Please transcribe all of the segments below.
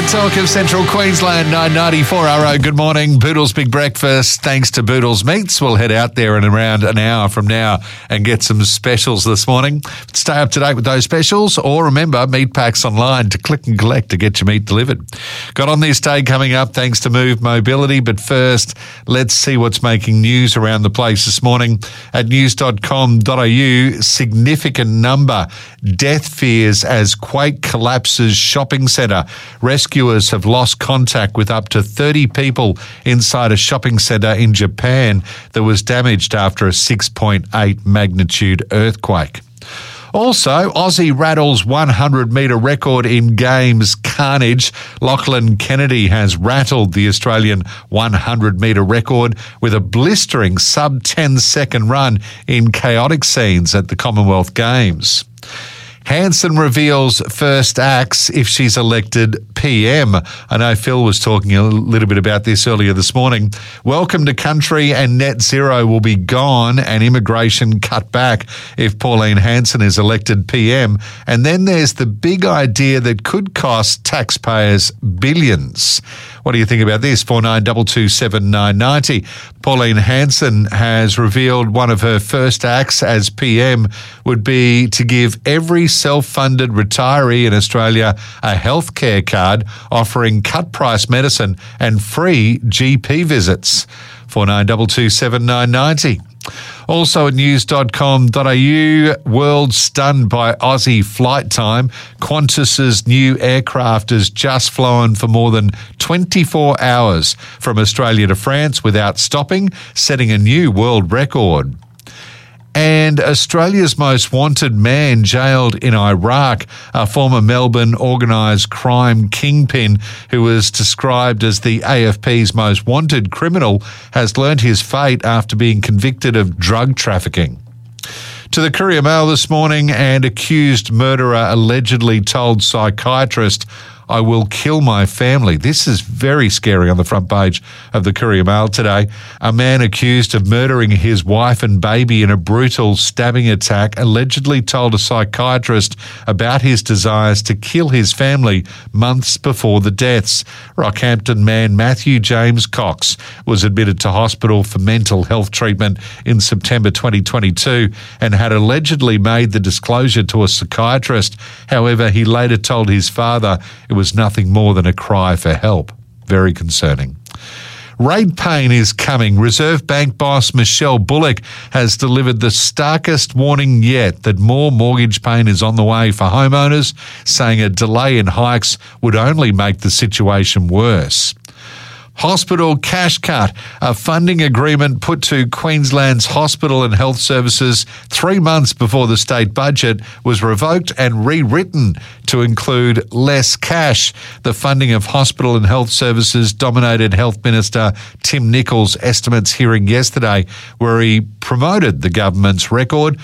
Talk of Central Queensland, 994 RO. Good morning. Boodle's Big Breakfast. Thanks to Boodle's Meats. We'll head out there in around an hour from now and get some specials this morning. Stay up to date with those specials, or remember, meat packs online to click and collect to get your meat delivered. Got on this day coming up thanks to Move Mobility, but first, let's see what's making news around the place this morning. At news.com.au, significant number. Death fears as quake collapses shopping centre. Rescuers have lost contact with up to 30 people inside a shopping centre in Japan that was damaged after a 6.8 magnitude earthquake. Also, Aussie rattles 100-metre record in games carnage. Lachlan Kennedy has rattled the Australian 100-metre record with a blistering sub-10-second run in chaotic scenes at the Commonwealth Games. Hanson reveals first acts if she's elected PM. I know Phil was talking a little bit about this earlier this morning. Welcome to country and net zero will be gone and immigration cut back if Pauline Hanson is elected PM. And then there's the big idea that could cost taxpayers billions. What do you think about this? 49227990. Pauline Hanson has revealed one of her first acts as PM would be to give every self-funded retiree in Australia a healthcare card offering cut-price medicine and free GP visits. 49227990. Also at news.com.au, world stunned by Aussie flight time. Qantas's new aircraft has just flown for more than 24 hours from Australia to France without stopping, setting a new world record. And Australia's most wanted man jailed in Iraq, a former Melbourne organised crime kingpin who was described as the AFP's most wanted criminal, has learnt his fate after being convicted of drug trafficking. To the Courier Mail this morning, and accused murderer allegedly told psychiatrist, "I will kill my family." This is very scary on the front page of the Courier Mail today. A man accused of murdering his wife and baby in a brutal stabbing attack allegedly told a psychiatrist about his desires to kill his family months before the deaths. Rockhampton man Matthew James Cox was admitted to hospital for mental health treatment in September 2022 and had allegedly made the disclosure to a psychiatrist. However, he later told his father it was nothing more than a cry for help. Very concerning. Rate pain is coming. Reserve Bank boss Michelle Bullock has delivered the starkest warning yet that more mortgage pain is on the way for homeowners, saying a delay in hikes would only make the situation worse. Hospital cash cut. A funding agreement put to Queensland's hospital and health services 3 months before the state budget was revoked and rewritten to include less cash. The funding of hospital and health services dominated Health Minister Tim Nicholls' estimates hearing yesterday, where he promoted the government's record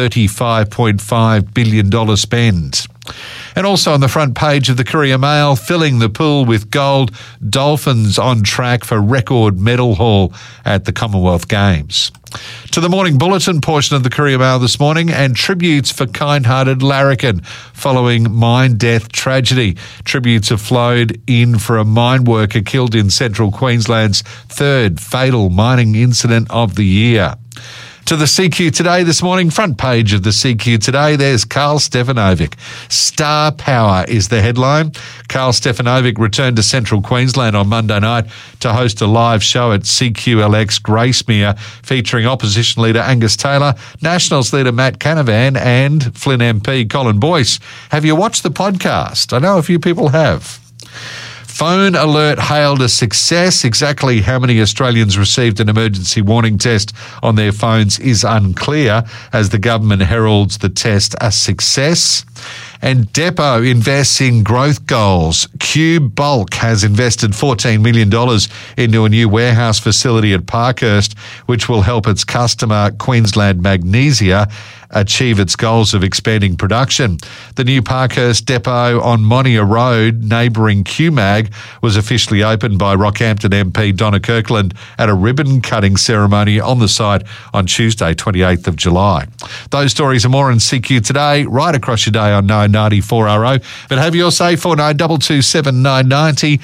$35.5 billion spend. And also on the front page of the Courier Mail, filling the pool with gold, Dolphins on track for record medal haul at the Commonwealth Games. To the Morning Bulletin portion of the Courier Mail this morning, and tributes for kind-hearted larrikin following mine death tragedy. Tributes have flowed in for a mine worker killed in central Queensland's third fatal mining incident of the year. To the CQ Today this morning, front page of the CQ Today, there's Karl Stefanovic. Star Power is the headline. Karl Stefanovic returned to central Queensland on Monday night to host a live show at CQLX Gracemere featuring opposition leader Angus Taylor, Nationals leader Matt Canavan and Flynn MP Colin Boyce. Have you watched the podcast? I know a few people have. Phone alert hailed a success. Exactly how many Australians received an emergency warning test on their phones is unclear, as the government heralds the test a success. And Depot invests in growth goals. Cube Bulk has invested $14 million into a new warehouse facility at Parkhurst, which will help its customer, Queensland Magnesia, achieve its goals of expanding production. The new Parkhurst depot on Monia Road, neighbouring QMag, was officially opened by Rockhampton MP Donna Kirkland at a ribbon-cutting ceremony on the site on Tuesday, 28th of July. Those stories and more in CQ Today, right across your day on 990 4RO. But have your say, 492227 990,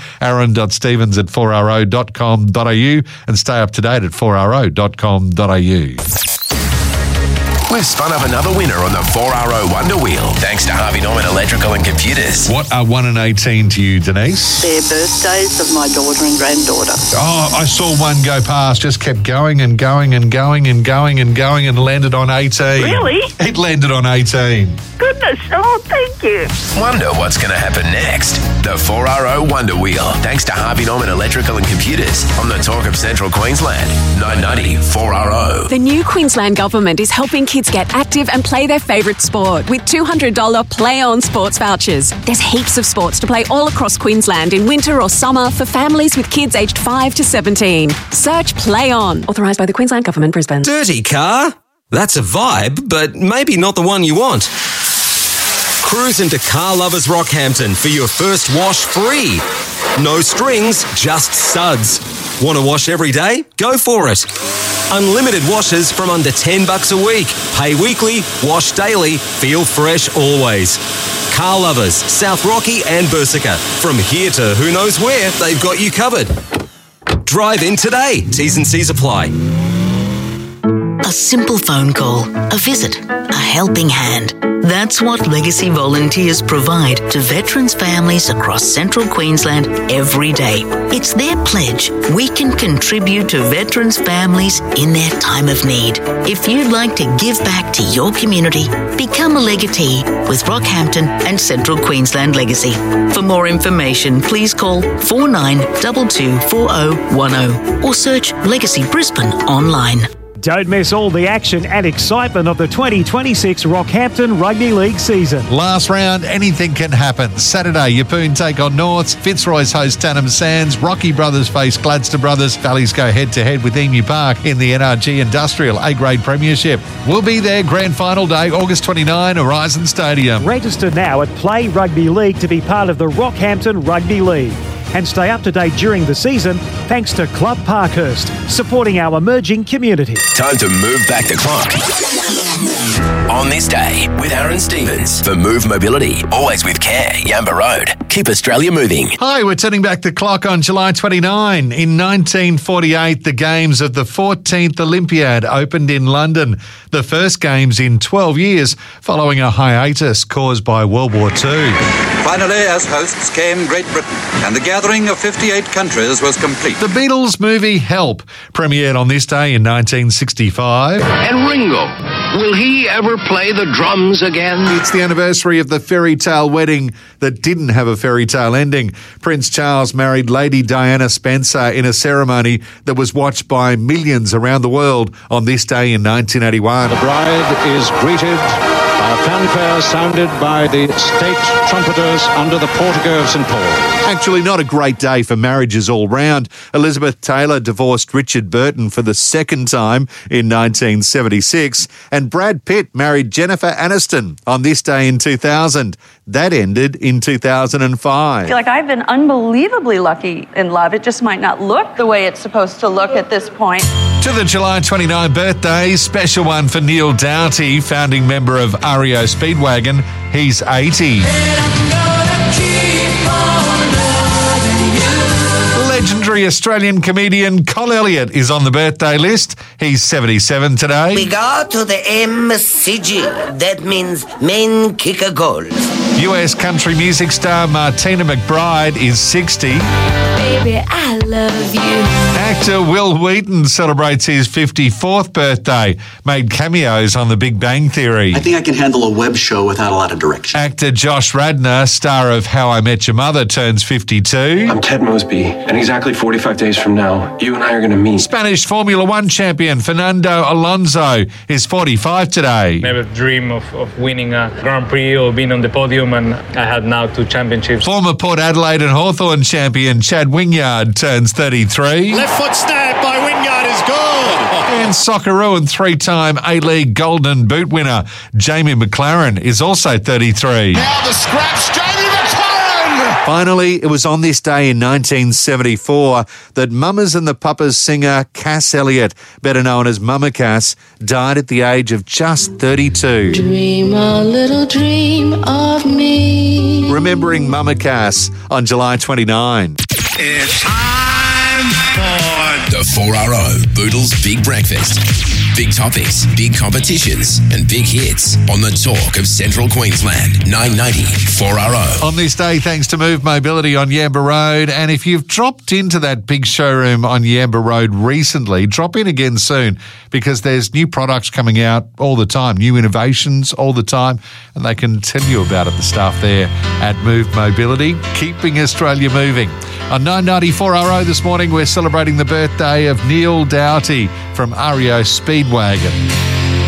aaron.stevens@4ro.com.au, and stay up to date at 4ro.com.au. We've spun up another winner on the 4RO Wonder Wheel, thanks to Harvey Norman Electrical and Computers. What are 1 and 18 to you, Denise? They're birthdays of my daughter and granddaughter. Oh, I saw one go past, just kept going and going and going and going and going and landed on 18. Really? It landed on 18. Goodness, oh, thank you. Wonder what's going to happen next. The 4RO Wonder Wheel, thanks to Harvey Norman Electrical and Computers on the Talk of Central Queensland. 990 4RO. The new Queensland Government is helping kids get active and play their favourite sport with $200 Play On sports vouchers. There's heaps of sports to play all across Queensland in winter or summer for families with kids aged 5 to 17. Search Play On. Authorised by the Queensland Government, Brisbane. Dirty car? That's a vibe, but maybe not the one you want. Cruise into Car Lovers Rockhampton for your first wash free. No strings, just suds. Want to wash every day? Go for it. Unlimited washes from under $10 a week. Pay weekly, wash daily, feel fresh always. Car Lovers, South Rocky and Bersica. From here to who knows where, they've got you covered. Drive in today. T's and C's apply. A simple phone call, a visit, a helping hand. That's what Legacy volunteers provide to veterans' families across Central Queensland every day. It's their pledge we can contribute to veterans' families in their time of need. If you'd like to give back to your community, become a legatee with Rockhampton and Central Queensland Legacy. For more information, please call 49224010 or search Legacy Brisbane online. Don't miss all the action and excitement of the 2026 Rockhampton Rugby League season. Last round, anything can happen. Saturday, Yeppoon take on Norths, Fitzroy's host Tannum Sands, Rocky Brothers face Gladstone Brothers, Valleys go head-to-head with Emu Park in the NRG Industrial A-Grade Premiership. We'll be there grand final day, August 29, Horizon Stadium. Register now at Play Rugby League to be part of the Rockhampton Rugby League. And stay up to date during the season thanks to Club Parkhurst, supporting our emerging community. Time to move back the clock. On this day with Aaron Stevens for Move Mobility, always with care, Yamba Road. Keep Australia moving. Hi, we're turning back the clock on July 29. In 1948, the games of the 14th Olympiad opened in London, the first games in 12 years following a hiatus caused by World War II. Finally, as hosts came Great Britain, and the gathering of 58 countries was complete. The Beatles movie Help premiered on this day in 1965. And Ringo, will he ever play the drums again? It's the anniversary of the fairy tale wedding that didn't have a fairy tale ending. Prince Charles married Lady Diana Spencer in a ceremony that was watched by millions around the world on this day in 1981. The bride is greeted by a fanfare sounded by the state trumpeters under the portico of St. Paul. Actually, not a great day for marriages all round. Elizabeth Taylor divorced Richard Burton for the second time in 1976, and Brad Pitt married Jennifer Aniston on this day in 2000. That ended in 2005. I feel like I've been unbelievably lucky in love. It just might not look the way it's supposed to look at this point. To the July 29 birthday, special one for Neil Doughty, founding member of REO Speedwagon. He's 80. Legendary Australian comedian Col Elliott is on the birthday list. He's 77 today. We go to the MCG. That means main kicker goal. US country music star Martina McBride is 60. Baby, I love you. Actor Will Wheaton celebrates his 54th birthday, made cameos on The Big Bang Theory. I think I can handle a web show without a lot of direction. Actor Josh Radnor, star of How I Met Your Mother, turns 52. I'm Ted Mosby, and exactly 45 days from now, you and I are going to meet. Spanish Formula One champion Fernando Alonso is 45 today. Never dream of winning a Grand Prix or being on the podium, and I had now 2 championships. Former Port Adelaide and Hawthorn champion Chad Wynyard turns 33. Left foot snap by Wynyard is good. And Socceroo and 3-time A-League Golden Boot winner Jamie McLaren is also 33. Now the scraps, Jamie McLaren! Finally, it was on this day in 1974 that Mamas and the Papas singer Cass Elliot, better known as Mama Cass, died at the age of just 32. Dream a little dream of me. Remembering Mama Cass on July 29. It's time for the 4RO Boodles Big Breakfast. Big topics, big competitions, and big hits on the talk of Central Queensland. 990 4RO. On this day, thanks to Move Mobility on Yamba Road. And if you've dropped into that big showroom on Yamba Road recently, drop in again soon because there's new products coming out all the time, new innovations all the time, and they can tell you about it, the staff there at Move Mobility, keeping Australia moving. On 990 4RO this morning, we're celebrating the birthday of Neil Doughty from REO Speedwagon.